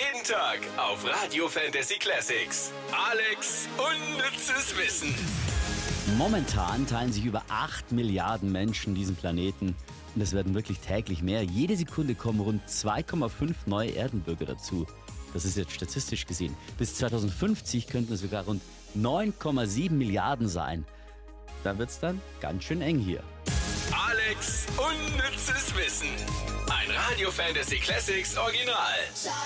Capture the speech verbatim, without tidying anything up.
Jeden Tag auf Radio Fantasy Classics. Alex unnützes Wissen. Momentan teilen sich über acht Milliarden Menschen diesen Planeten. Und es werden wirklich täglich mehr. Jede Sekunde kommen rund zwei Komma fünf neue Erdenbürger dazu. Das ist jetzt statistisch gesehen. Bis zweitausendfünfzig könnten es sogar rund neun Komma sieben Milliarden sein. Da wird's dann ganz schön eng hier. Alex unnützes Wissen. Ein Radio Fantasy Classics Original.